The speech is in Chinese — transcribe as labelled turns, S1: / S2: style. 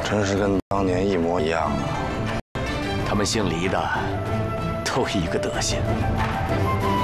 S1: 真是跟当年一模一样啊！
S2: 他们姓黎的，都一个德行。